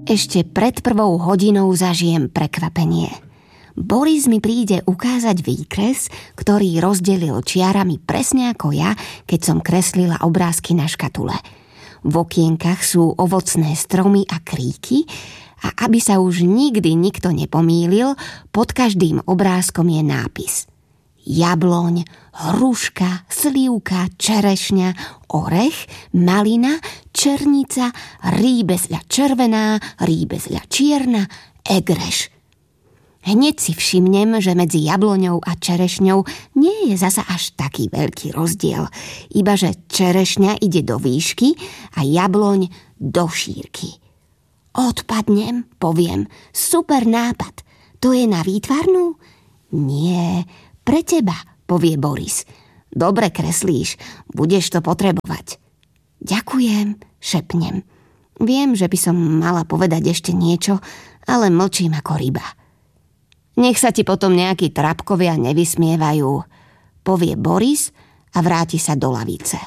Ešte pred 1:00 zažijem prekvapenie. Boris mi príde ukázať výkres, ktorý rozdelil čiarami presne ako ja, keď som kreslila obrázky na škatule. V okienkach sú ovocné stromy a kríky a aby sa už nikdy nikto nepomýlil, pod každým obrázkom je nápis: jabloň, hruška, slivka, čerešňa, orech, malina, černica, rýbezľa červená, rýbezľa čierna, egreš. Hneď si všimnem, že medzi jabloňou a čerešňou nie je zasa až taký veľký rozdiel, ibaže čerešňa ide do výšky a jabloň do šírky. Odpadnem, poviem, super nápad. To je na výtvarnú? Nie, pre teba, povie Boris. Dobre kreslíš, budeš to potrebovať. Ďakujem, šepnem. Viem, že by som mala povedať ešte niečo, ale mlčím ako ryba. Nech sa ti potom nejakí trapkovia nevysmievajú, povie Boris a vráti sa do lavice.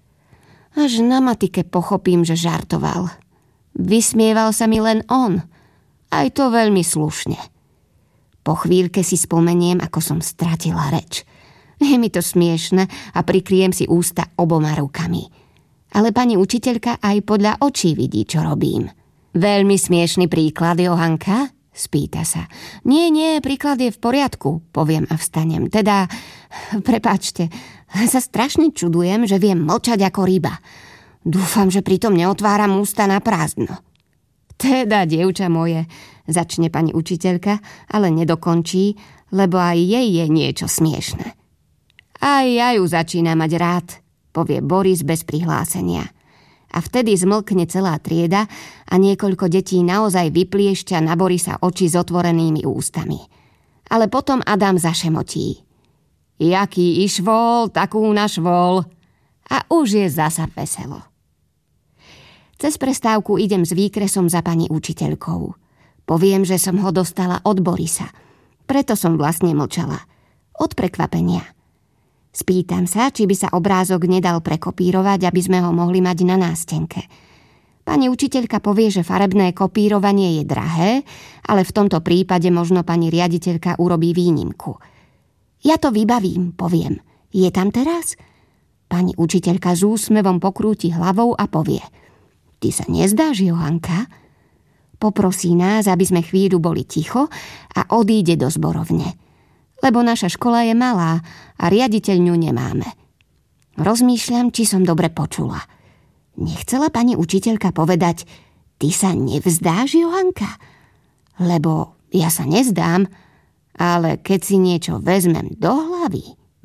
Až na matike pochopím, že žartoval. Vysmieval sa mi len on, aj to veľmi slušne. Po chvíľke si spomeniem, ako som stratila reč. Je mi to smiešne a prikryjem si ústa oboma rukami. Ale pani učiteľka aj podľa očí vidí, čo robím. Veľmi smiešný príklad, Johanka? Spýta sa. Nie, príklad je v poriadku, poviem a vstanem. Teda, prepáčte, sa strašne čudujem, že viem mlčať ako ryba. Dúfam, že pritom neotváram ústa na prázdno. Teda, dievča moje, začne pani učiteľka, ale nedokončí, lebo aj jej je niečo smiešne. Aj ja ju začínam mať rád, povie Boris bez prihlásenia. A vtedy zmlkne celá trieda a niekoľko detí naozaj vypliešťa na Borisa oči s otvorenými ústami. Ale potom Adam zašemotí. Jaký išvol, takú našvol. A už je zasa veselo. Cez prestávku idem s výkresom za pani učiteľkou. Poviem, že som ho dostala od Borisa. Preto som vlastne mlčala. Od prekvapenia. Spýtam sa, či by sa obrázok nedal prekopírovať, aby sme ho mohli mať na nástenke. Pani učiteľka povie, že farebné kopírovanie je drahé, ale v tomto prípade možno pani riaditeľka urobí výnimku. Ja to vybavím, poviem. Je tam teraz? Pani učiteľka s úsmevom pokrúti hlavou a povie: Ty sa nezdáš, Johanka? Poprosí nás, aby sme chvíľu boli ticho a odíde do zborovne. Lebo naša škola je malá a riaditeľňu nemáme. Rozmýšľam, či som dobre počula. Nechcela pani učiteľka povedať: Ty sa nevzdáš, Johanka? Lebo ja sa nezdám, ale keď si niečo vezmem do hlavy...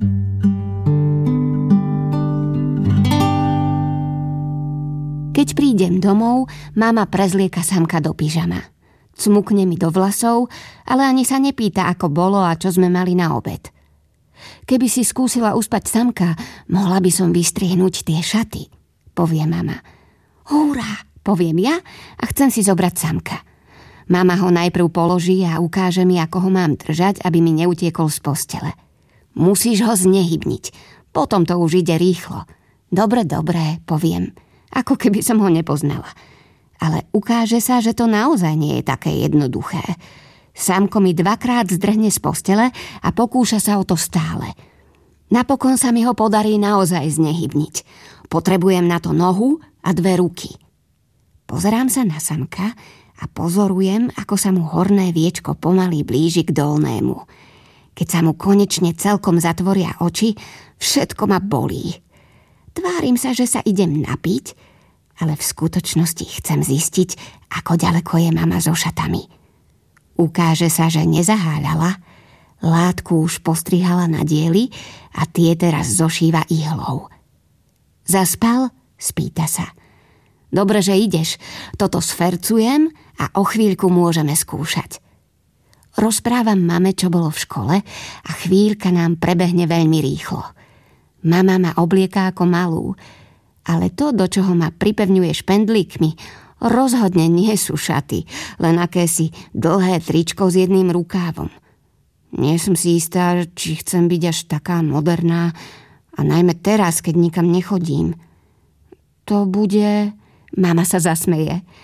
Keď prídem domov, mama prezlieka Samka do pyžama. Cmukne mi do vlasov, ale ani sa nepýta, ako bolo a čo sme mali na obed. Keby si skúsila uspať Samka, mohla by som vystriehnúť tie šaty, povie mama. Hurá, poviem ja a chcem si zobrať Samka. Mama ho najprv položí a ukáže mi, ako ho mám držať, aby mi neutiekol z postele. Musíš ho znehybniť, potom to už ide rýchlo. Dobre, poviem, ako keby som ho nepoznala. Ale ukáže sa, že to naozaj nie je také jednoduché. Samko mi 2-krát zdrhne z postele a pokúša sa o to stále. Napokon sa mi ho podarí naozaj znehybniť. Potrebujem na to nohu a 2 ruky. Pozerám sa na Samka a pozorujem, ako sa mu horné viečko pomaly blíži k dolnému. Keď sa mu konečne celkom zatvoria oči, všetko ma bolí. Tvárim sa, že sa idem napiť, ale v skutočnosti chcem zistiť, ako ďaleko je mama so šatami. Ukáže sa, že nezaháľala, látku už postrihala na diely a tie teraz zošíva ihlou. Zaspal? Spýta sa. Dobre, že ideš, toto sfercujem a o chvíľku môžeme skúšať. Rozprávam mame, čo bolo v škole a chvíľka nám prebehne veľmi rýchlo. Mama ma oblieká ako malú, ale to, do čoho ma pripevňuje špendlíkmi, rozhodne nie sú šaty, len akési dlhé tričko s jedným rukávom. Nie som si istá, či chcem byť až taká moderná, a najmä teraz, keď nikam nechodím. To bude... Mama sa zasmeje.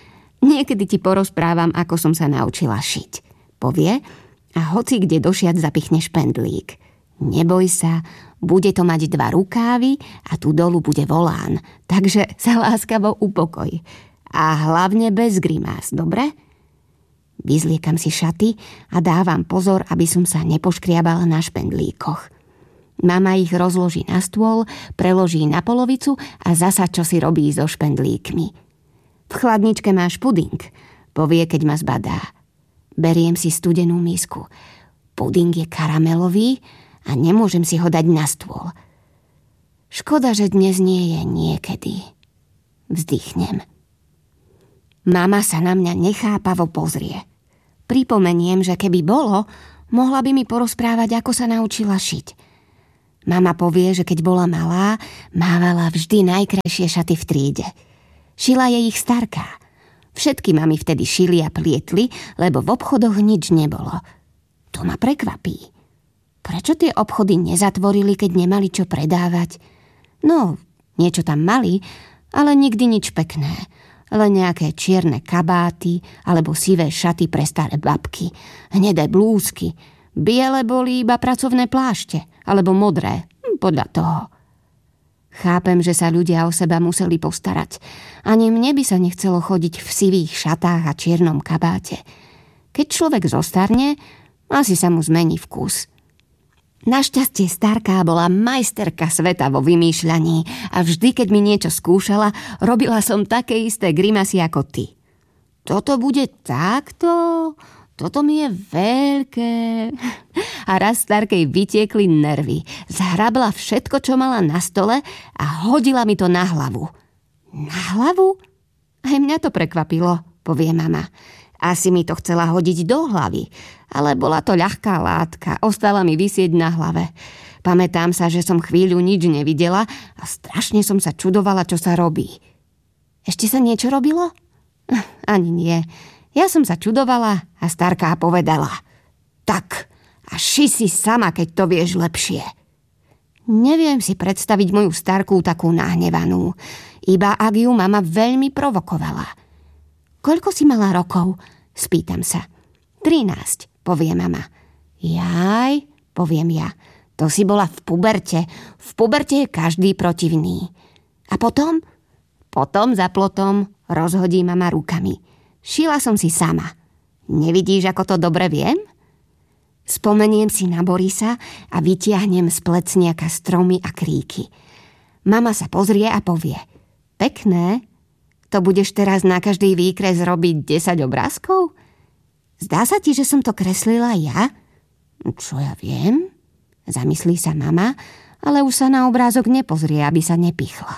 Niekedy ti porozprávam, ako som sa naučila šiť, povie a hoci kde do šiat zapichne špendlík. Neboj sa, bude to mať 2 rukávy a tu dolu bude volán, takže sa láskavo upokoj. A hlavne bez grimás, dobre? Vyzliekam si šaty a dávam pozor, aby som sa nepoškriabala na špendlíkoch. Mama ich rozloží na stôl, preloží na polovicu a zasa čo si robí so špendlíkmi. V chladničke máš puding, povie, keď ma zbadá. Beriem si studenú misku. Puding je karamelový a nemôžem si ho dať na stôl. Škoda, že dnes nie je niekedy. Vzdychnem. Mama sa na mňa nechápavo pozrie. Pripomeniem, že keby bolo, mohla by mi porozprávať, ako sa naučila šiť. Mama povie, že keď bola malá, mávala vždy najkrajšie šaty v triede. Šila jej ich starka. Všetky mami vtedy šili a plietli, lebo v obchodoch nič nebolo. To ma prekvapí. Prečo tie obchody nezatvorili, keď nemali čo predávať? No, niečo tam mali, ale nikdy nič pekné. Len nejaké čierne kabáty alebo sivé šaty pre staré babky, hnedé blúzky. Biele boli iba pracovné plášte, alebo modré, podľa toho. Chápem, že sa ľudia o seba museli postarať. Ani mne by sa nechcelo chodiť v sivých šatách a čiernom kabáte. Keď človek zostarne, asi sa mu zmení vkus. Našťastie starká bola majsterka sveta vo vymýšľaní a vždy, keď mi niečo skúšala, robila som také isté grimasy ako ty. Toto bude takto, toto mi je veľké. A raz starkej vytiekli nervy. Zhrabla všetko, čo mala na stole a hodila mi to na hlavu. Na hlavu? Aj mňa to prekvapilo, povie mama. Asi mi to chcela hodiť do hlavy, ale bola to ľahká látka, ostala mi visieť na hlave. Pamätám sa, že som chvíľu nič nevidela a strašne som sa čudovala, čo sa robí. Ešte sa niečo robilo? Ani nie. Ja som sa čudovala a starká povedala: tak, a ši si sama, keď to vieš lepšie. Neviem si predstaviť moju starkú takú nahnevanú, iba ak ju mama veľmi provokovala. Koľko si mala rokov? Spýtam sa. 13, povie mama. Jaj, poviem ja. To si bola v puberte. V puberte je každý protivný. A potom? Potom za plotom rozhodí mama rukami. Šila som si sama. Nevidíš, ako to dobre viem? Spomeniem si na Borisa a vytiahnem z plecniaka stromy a kríky. Mama sa pozrie a povie: pekné? To budeš teraz na každý výkres robiť 10 obrázkov? Zdá sa ti, že som to kreslila ja? Čo ja viem? Zamyslí sa mama, ale už sa na obrázok nepozrie, aby sa nepichla.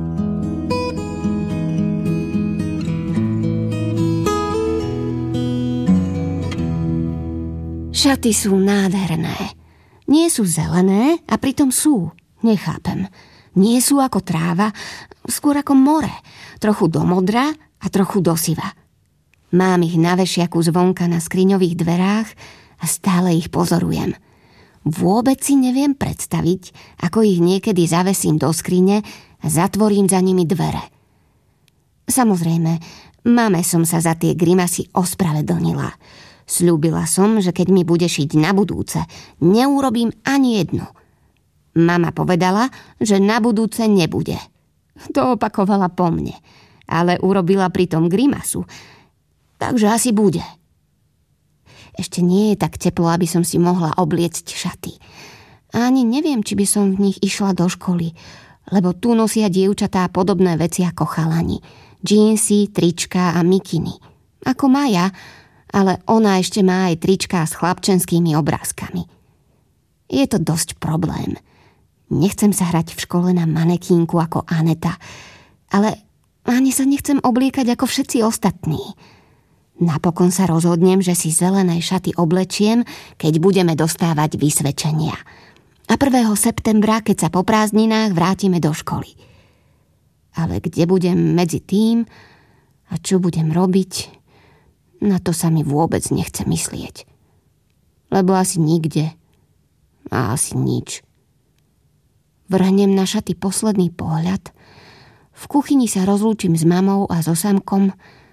Šaty sú nádherné. Nie sú zelené a pritom sú. Nechápem. Nie sú ako tráva, skôr ako more. Trochu do modra a trochu do siva. Mám ich na vešiaku zvonka na skriňových dverách a stále ich pozorujem. Vôbec si neviem predstaviť, ako ich niekedy zavesím do skrine a zatvorím za nimi dvere. Samozrejme, mame som sa za tie grimasy ospravedlnila. Sľúbila som, že keď mi bude šiť na budúce, neurobím ani jednu. Mama povedala, že na budúce nebude. To opakovala po mne, ale urobila pritom grimasu, takže asi bude. Ešte nie je tak teplo, aby som si mohla obliecť šaty. Ani neviem, či by som v nich išla do školy, lebo tu nosia dievčatá podobné veci ako chalani. Džínsy, trička a mikiny. Ako Maja, ale ona ešte má aj trička s chlapčenskými obrázkami. Je to dosť problém. Nechcem sa hrať v škole na manekínku ako Aneta, ale ani sa nechcem obliekať ako všetci ostatní. Napokon sa rozhodnem, že si zelené šaty oblečiem, keď budeme dostávať vysvedčenia. A 1. septembra, keď sa po prázdninách vrátime do školy. Ale kde budem medzi tým a čo budem robiť, na to sa mi vôbec nechce myslieť. Lebo asi nikde a asi nič. Vrhnem na šaty posledný pohľad. V kuchyni sa rozlúčim s mamou a so Samkom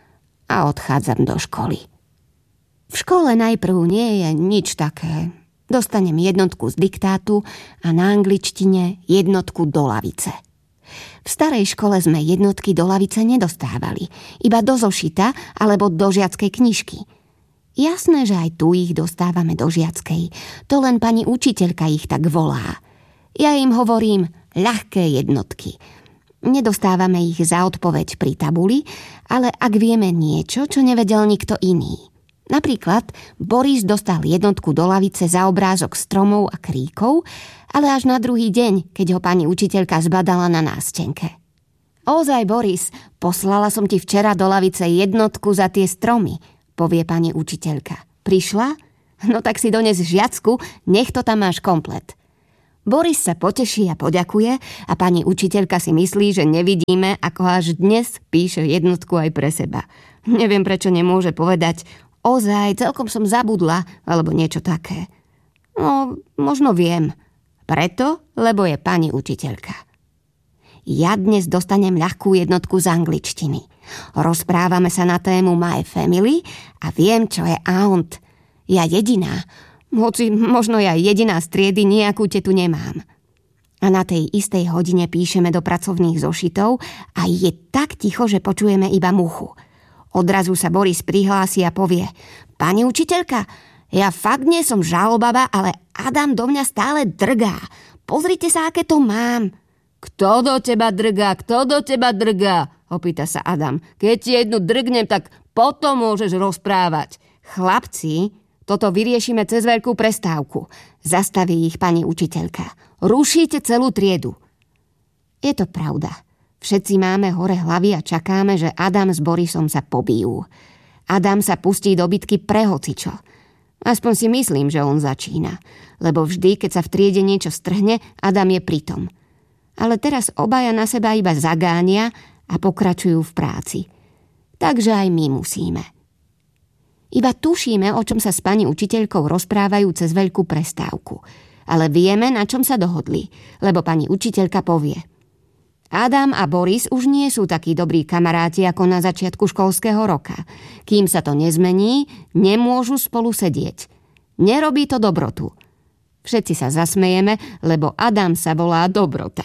a odchádzam do školy. V škole najprv nie je nič také. Dostanem jednotku z diktátu a na angličtine jednotku do lavice. V starej škole sme jednotky do lavice nedostávali, iba do zošita alebo do žiackej knižky. Jasné, že aj tu ich dostávame do žiackej, to len pani učiteľka ich tak volá. Ja im hovorím ľahké jednotky. Nedostávame ich za odpoveď pri tabuli, ale ak vieme niečo, čo nevedel nikto iný. Napríklad Boris dostal jednotku do lavice za obrázok stromov a kríkov, ale až na druhý deň, keď ho pani učiteľka zbadala na nástenke. Ozaj, Boris, poslala som ti včera do lavice jednotku za tie stromy, povie pani učiteľka. Prišla? No tak si dones žiacku, nech to tam máš komplet. Boris sa poteší a poďakuje a pani učiteľka si myslí, že nevidíme, ako až dnes píše jednotku aj pre seba. Neviem, prečo nemôže povedať: ozaj, celkom som zabudla, alebo niečo také. No, možno viem. Preto, lebo je pani učiteľka. Ja dnes dostanem ľahkú jednotku z angličtiny. Rozprávame sa na tému My Family a viem, čo je aunt. Ja jediná, hoci možno ja jediná z triedy nejakú tetu nemám. A na tej istej hodine píšeme do pracovných zošitov a je tak ticho, že počujeme iba muchu. Odrazu sa Boris prihlási a povie: pani učiteľka, ja fakt nie som žalobaba, ale Adam do mňa stále drgá. Pozrite sa, aké to mám. Kto do teba drgá? Kto do teba drgá? Opýta sa Adam. Keď ti jednu drgnem, tak potom môžeš rozprávať. Chlapci, toto vyriešime cez veľkú prestávku. Zastaví ich pani učiteľka. Rušíte celú triedu. Je to pravda. Všetci máme hore hlavy a čakáme, že Adam s Borisom sa pobijú. Adam sa pustí do bitky pre hocičo. Aspoň si myslím, že on začína. Lebo vždy, keď sa v triede niečo strhne, Adam je pritom. Ale teraz obaja na seba iba zagánia a pokračujú v práci. Takže aj my musíme. Iba tušíme, o čom sa s pani učiteľkou rozprávajú cez veľkú prestávku. Ale vieme, na čom sa dohodli, lebo pani učiteľka povie: Adam a Boris už nie sú takí dobrí kamaráti ako na začiatku školského roka. Kým sa to nezmení, nemôžu spolu sedieť. Nerobí to dobrotu. Všetci sa zasmejeme, lebo Adam sa volá Dobrota.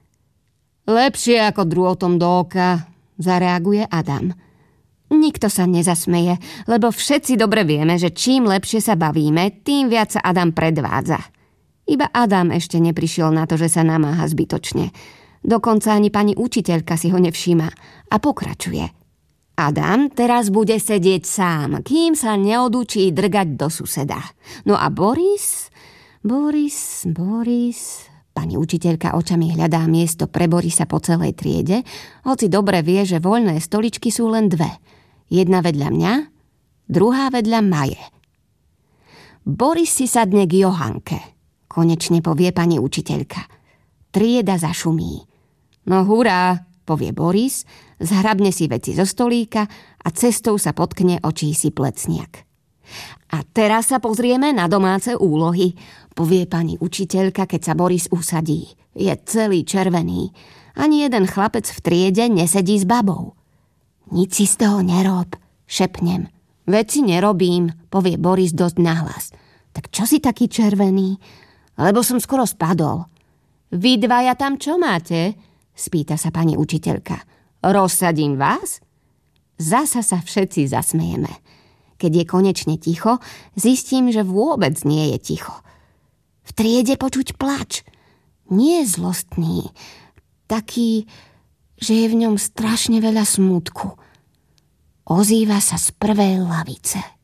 Lepšie ako drôtom do oka, zareaguje Adam. Nikto sa nezasmeje, lebo všetci dobre vieme, že čím lepšie sa bavíme, tým viac sa Adam predvádza. Iba Adam ešte neprišiel na to, že sa namáha zbytočne. Dokonca ani pani učiteľka si ho nevšíma a pokračuje. Adam teraz bude sedieť sám, kým sa neodučí drgať do suseda. No a Boris... Pani učiteľka očami hľadá miesto pre Borisa po celej triede, hoci dobre vie, že voľné stoličky sú len dve. Jedna vedľa mňa, druhá vedľa Maje. Boris si sadne k Johanke, konečne povie pani učiteľka. Trieda zašumí. No hurá, povie Boris, zhrabne si veci zo stolíka a cestou sa potkne o čísi plecniak. A teraz sa pozrieme na domáce úlohy, povie pani učiteľka, keď sa Boris usadí. Je celý červený. Ani jeden chlapec v triede nesedí s babou. Nič si z toho nerob, šepnem. Veci nerobím, povie Boris dosť nahlas. Tak čo si taký červený? Lebo som skoro spadol. Vy dvaja tam čo máte? Spýta sa pani učiteľka. Rozsadím vás? Zasa sa všetci zasmejeme. Keď je konečne ticho, zistím, že vôbec nie je ticho. V triede počuť plač. Nie je zlostný. Taký, že je v ňom strašne veľa smútku. Ozýva sa z prvej lavice.